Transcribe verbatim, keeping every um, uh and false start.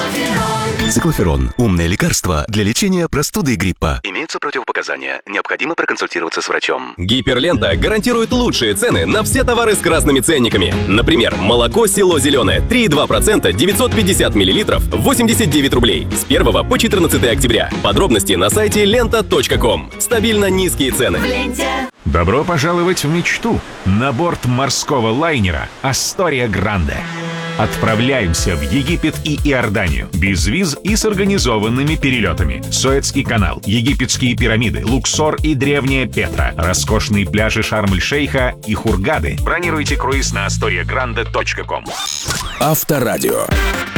Циклоферон – умное лекарство для лечения простуды и гриппа. Имеются противопоказания. Необходимо проконсультироваться с врачом. Гиперлента гарантирует лучшие цены на все товары с красными ценниками. Например, молоко село зеленое три и два процента девятьсот пятьдесят миллилитров восемьдесят девять рублей с первого по четырнадцатое октября. Подробности на сайте лента точка ком. Стабильно низкие цены. Добро пожаловать в мечту на борт морского лайнера «Астория Гранде». Отправляемся в Египет и Иорданию без виз и с организованными перелетами. Суэцкий канал, египетские пирамиды, Луксор и древняя Петра, роскошные пляжи Шарм-эль-Шейха и Хургады. Бронируйте круиз на астория гранде точка ком. Авторадио.